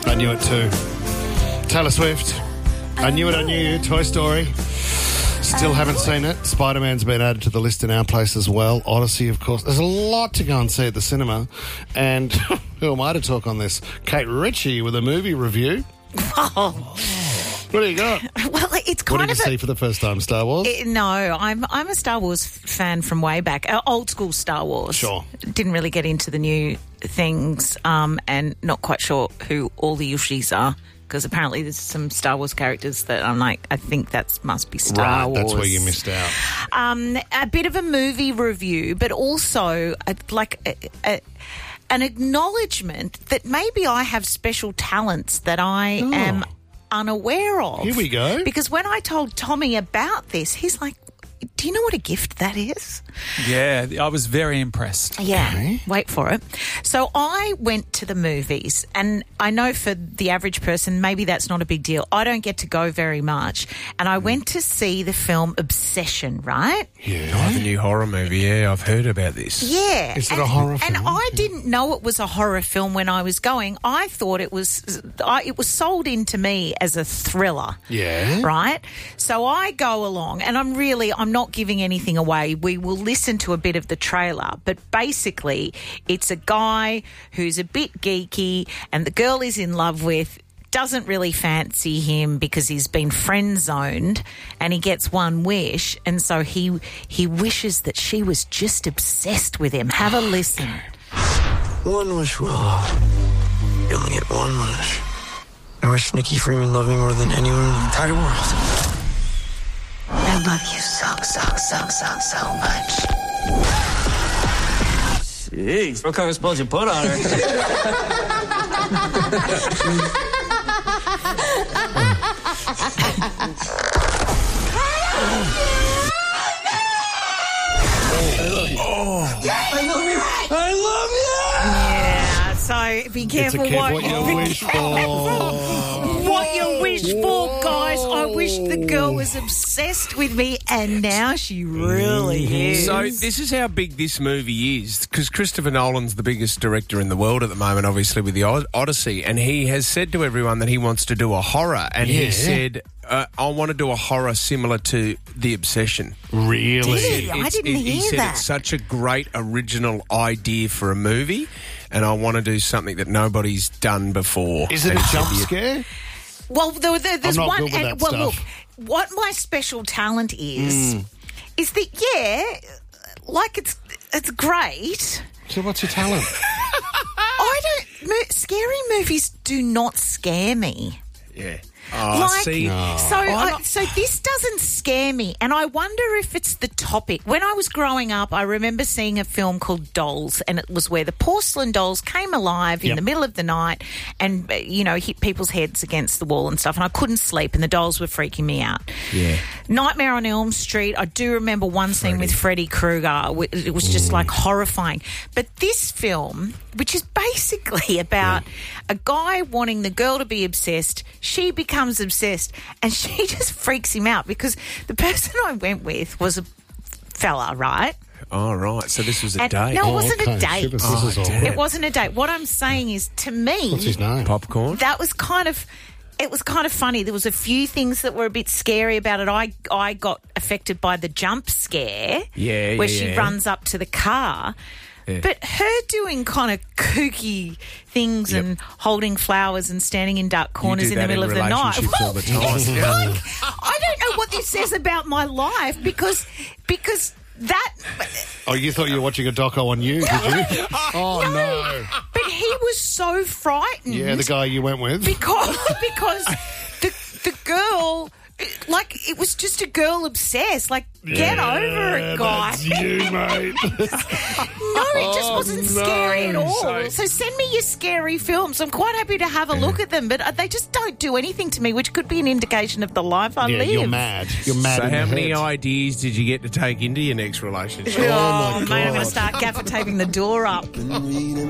I knew it too. Taylor Swift. I knew it, I knew you. Toy Story. Still haven't seen it. Spider-Man's been added to the list in our place as well. Odyssey, of course. There's a lot to go and see at the cinema. And who am I to talk on this? Kate Ritchie with a movie review. Oh. What do you got? Well, it's kind What did you see for the first time, Star Wars? No, I'm a Star Wars fan from way back. Old school Star Wars. Sure. Didn't really get into the new things, and not quite sure who all the Yushis are, because apparently there's some Star Wars characters that I'm like, I think that must be Star Wars. That's where you missed out. A bit of a movie review, but also an acknowledgement that maybe I have special talents that I am unaware of. Here we go. Because when I told Tommy about this, he's like, do you know what a gift that is? Yeah, I was very impressed. Yeah, Okay. Wait for it. So I went to the movies, and I know for the average person, maybe that's not a big deal. I don't get to go very much. And I went to see the film Obsession, right? Yeah. The new horror movie, yeah, I've heard about this. Yeah. Is it a horror film? And I didn't know it was a horror film when I was going. I thought it was sold into me as a thriller. Yeah. Right? So I go along, and I'm not giving anything away. We will listen to a bit of the trailer, but basically it's a guy who's a bit geeky and the girl he's in love with doesn't really fancy him because he's been friend-zoned, and he gets one wish, and so he wishes that she was just obsessed with him. Have a listen. One wish, Willow. You only get one wish. I wish Nikki Freeman loved me more than anyone in the entire world. I love you so much. Jeez, what kind of spells you put on her? I love you! Yeah, so be careful what you wish for. What you wish for, guys. I wish the girl was obsessed with me, and now she really is. So this is how big this movie is, because Christopher Nolan's the biggest director in the world at the moment, obviously, with the Odyssey, and he has said to everyone that he wants to do a horror, and he said, I want to do a horror similar to The Obsession. Really? Did he? I didn't He hear said that. it's such a great original idea for a movie, and I want to do something that nobody's done before. Is it And a he said, jump "Yeah." scare? Well, there's I'm not one. good with that Well, stuff. look, what my special talent is that like it's great. So what's your talent? Scary movies do not scare me. Yeah. Oh, see. So this doesn't scare me, and I wonder if it's the topic. When I was growing up, I remember seeing a film called Dolls, and it was where the porcelain dolls came alive in the middle of the night and, hit people's heads against the wall and stuff, and I couldn't sleep, and the dolls were freaking me out. Yeah. Nightmare on Elm Street, I do remember one scene with Freddy Krueger. It was just like horrifying. But this film, which is basically about a guy wanting the girl to be obsessed, she becomes obsessed, and she just freaks him out because the person I went with was a fella, right? Oh, right. So this was a date. No, it wasn't a okay. date. Shit, this is all It wasn't a date. What I'm saying is, to me, What's his name? Popcorn? that was kind of... It was kind of funny. There was a few things that were a bit scary about it. I got affected by the jump scare where she runs up to the car. Yeah. But her doing kind of kooky things and holding flowers and standing in dark corners in the middle of the night. relationships all the time. It's like, I don't know what this says about my life because that... Oh, you thought you were watching a doco on you, did you? Oh, no. But he was so frightened. Yeah, the guy you went with. Because the girl, like, it was just a girl obsessed. Like, get over it, guy. That's you, mate. No, it just wasn't scary at all. So send me your scary films. I'm quite happy to have a look at them, but they just don't do anything to me, which could be an indication of the life I live. You're mad. You're mad. So in how the many head. ideas did you get to take into your next relationship? Oh, my mate, I'm going God. to start gaffer taping the door up.